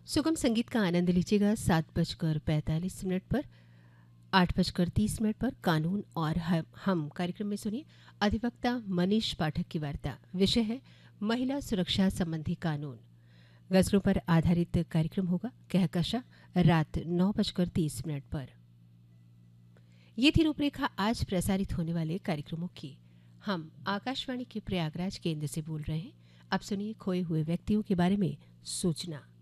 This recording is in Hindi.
सुगम संगीत का आनंद लीजिएगा 7:45 पर, 8:30 पर कानून और हम कार्यक्रम में सुनिए अधिवक्ता मनीष पाठक की वार्ता। विषय है महिला सुरक्षा संबंधी कानून। गजलों पर आधारित कार्यक्रम होगा। कहकशा रात 9:30 पर। ये थी रूपरेखा आज प्रसारित होने वाले कार्यक्रमों की। हम आकाशवाणी के प्रयागराज केंद्र से बोल रहे हैं। अब सुनिए खोए हुए व्यक्तियों के बारे में सूचना।